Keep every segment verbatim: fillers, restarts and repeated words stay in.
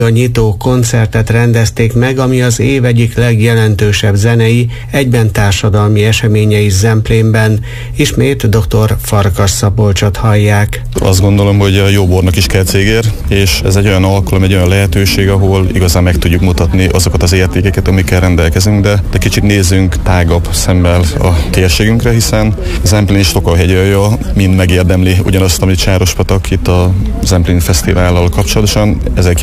A nyitó koncertet rendezték meg, ami az év egyik legjelentősebb zenei, egyben társadalmi eseménye is Zemplénben. Ismét dr. Farkas Szabolcsot hallják. Azt gondolom, hogy a jó bornak is kell cégér, és ez egy olyan alkalom, egy olyan lehetőség, ahol igazán meg tudjuk mutatni azokat az értékeket, amikkel rendelkezünk, de, de kicsit nézzünk tágabb szemmel a térségünkre, hiszen Zemplén és Tokaj-hegyalja mind megérdemli ugyanazt, amit Sárospatak itt a Zempléni Fesztivállal kapcsolatosan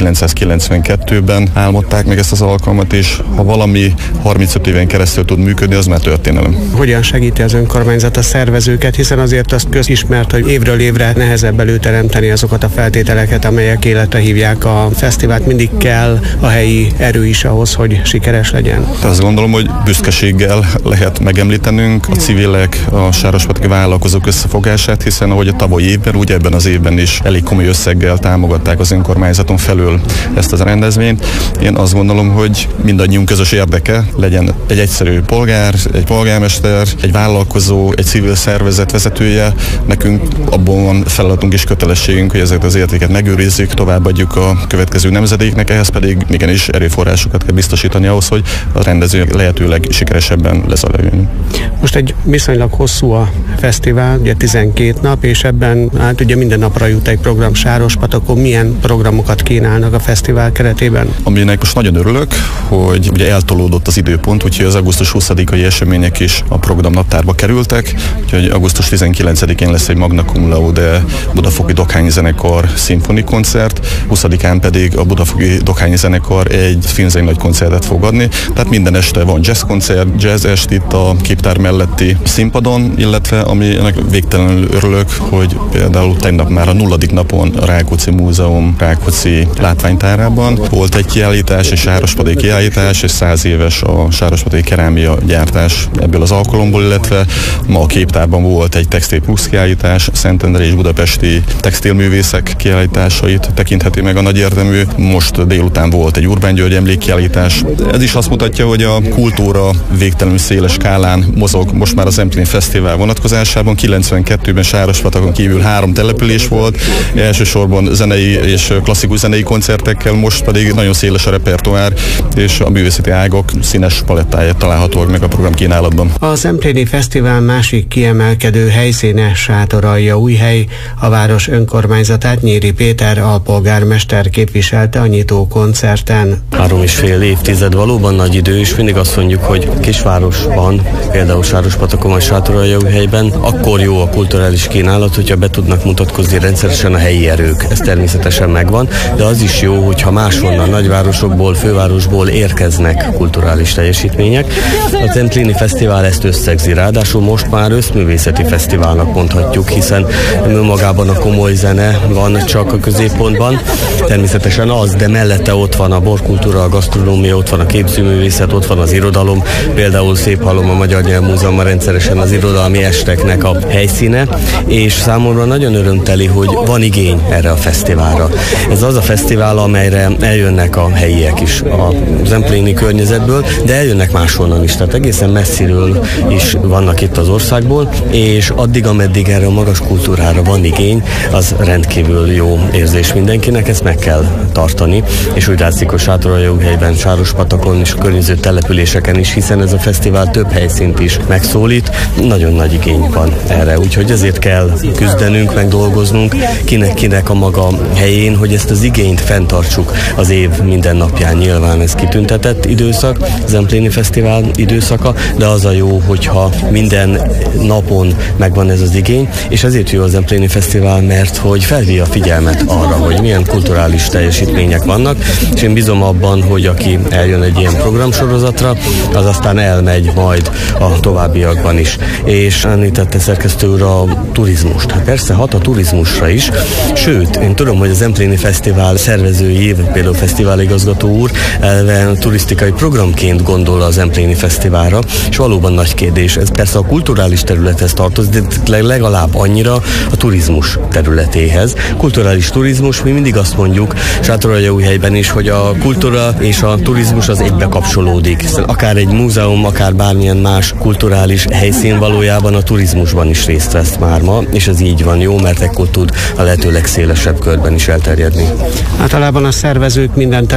ezerkilencszázkilencvenkettőben álmodták meg ezt az alkalmat, és ha valami harmincöt éven keresztül tud működni, az már történelem. Hogyan segíti az önkormányzat a szervezőket, hiszen azért azt közismert, hogy évről évre nehezebb előteremteni azokat a feltételeket, amelyek életre hívják a fesztivált. Mindig kell a helyi erő is ahhoz, hogy sikeres legyen. Azt gondolom, hogy büszkeséggel lehet megemlítenünk a civilek, a sárospataki vállalkozók összefogását, hiszen ahogy a tavalyi évben, úgy ebben az évben is elég komoly összeggel támogatták az önkormányzaton felül ezt az rendezvényt. Én azt gondolom, hogy mindannyiunk közös érdeke legyen egy egyszerű polgár, egy polgármester, egy vállalkozó, egy civil szervezet vezetője. Nekünk abban van feladatunk és kötelességünk, hogy ezeket az értéket megőrizzük, továbbadjuk a következő nemzedéknek, ehhez pedig igenis erőforrásokat kell biztosítani ahhoz, hogy a rendezvény lehetőleg sikeresebben lezajoljon. Most egy viszonylag hosszú a fesztivál, ugye tizenkét nap, és ebben hát ugye minden napra jut egy program Sárospatakon. Milyen programokat kínálnak a fesztivál keretében? Aminek most nagyon örülök, hogy ugye eltolódott az időpont, úgyhogy az augusztus huszadikai események is a programnaptárba kerültek, úgyhogy augusztus tizenkilencedikén lesz egy Magna Cum Laude Budafoki Dokhányi Zenekar szimfonikoncert, huszadikán pedig a Budafoki Dokhányi Zenekar egy filmzenei nagy koncertet fog adni, tehát minden este van jazzkoncert, jazz est itt a képtár melletti színpadon, illetve aminek végtelenül örülök, hogy például tegnap már a nulladik napon a Rákóczi Múzeum Rákóczi látványtárában volt egy kiállítás, egy sárospataki kiállítás, és száz éves a sárospataki kerámia gyártás ebből az alkalomból, illetve ma a képtárban volt egy Textil Plus kiállítás, Szentendre és budapesti textilművészek kiállításait tekintheti meg a nagy érdemű. Most délután volt egy Urbán György emlékkiállítás. Ez is azt mutatja, hogy a kultúra végtelenül széles skálán mozog most már a Zempléni Fesztivál vonatkozásában. kilencvenkettőben Sárospatakon kívül három település volt, elsősorban zenei és klasszikus zenei koncertekkel, most pedig nagyon széles a repertoár, és a művészeti ágak színes palettája találhatóak meg a programkínálatban. A Zempléni Fesztivál másik kiemelkedő helyszíne Sátoraljaújhely. A város önkormányzatát Nyíri Péter alpolgármester képviselte a nyitó koncerten. Három és fél évtized valóban nagy idő, és mindig azt mondjuk, hogy kisvárosban, például Sárospatakon vagy Sátoraljaújhelyben, akkor jó a kulturális kínálat, hogyha be tudnak mutatkozni rendszeresen a helyi erők. Ez természetesen megvan, de az is jó, hogyha máshonnan, nagyvárosokból, fővárosból érkeznek kulturális teljesítmények. A Zempléni Fesztivál ezt összegzi, ráadásul most már összművészeti fesztiválnak mondhatjuk, hiszen önmagában a komoly zene van csak a középpontban. Természetesen az, de mellette ott van a borkultúra, a gasztronómia, ott van a képzőművészet, ott van az irodalom. Például szép hallom, a Magyar Nyelvmúzeumban rendszeresen az irodalmi esteknek a helyszíne, és számomra nagyon örömteli, hogy van igény erre a fesztiválra. Ez az a fesztivál, amelyre eljönnek a helyiek is a zempléni környezetből, de eljönnek máshonnan is, tehát egészen messziről is vannak itt az országból, és addig, ameddig erre a magas kultúrára van igény, az rendkívül jó érzés mindenkinek, ezt meg kell tartani, és úgy látszik, hogy Sátoraljaújhelyben, Sárospatakon és a környező településeken is, hiszen ez a fesztivál több helyszínt is megszólít, nagyon nagy igény van erre, úgyhogy ezért kell küzdenünk, meg dolgoznunk, kinek-kinek a maga helyén, hogy ezt az igényt fenntartsuk az év minden napján. Nyilván ez kitüntetett időszak, Zempléni Fesztivál időszaka, de az a jó, hogyha minden napon megvan ez az igény, és ezért jó a Zempléni Fesztivál, mert hogy felhívja a figyelmet arra, hogy milyen kulturális teljesítmények vannak, és én bízom abban, hogy aki eljön egy ilyen programsorozatra, az aztán elmegy majd a továbbiakban is. És említette szerkesztő úr a turizmust. Hát persze hat a turizmusra is, sőt, én tudom, hogy a Zempléni Fesztivál szervezői, például fesztiváligazgató úr elve turisztikai programként gondol a Zempléni Fesztiválra, és valóban nagy kérdés. Ez persze a kulturális területhez tartozik, de legalább annyira a turizmus területéhez. Kulturális turizmus, mi mindig azt mondjuk Sátoraljaújhelyben is, hogy a kultúra és a turizmus az egybe kapcsolódik. Hiszen akár egy múzeum, akár bármilyen más kulturális helyszín valójában a turizmusban is részt vesz már ma, és ez így van jó, mert ekkor tud a lehető legszélesebb körben is elterjedni. Általában a szervezők mindent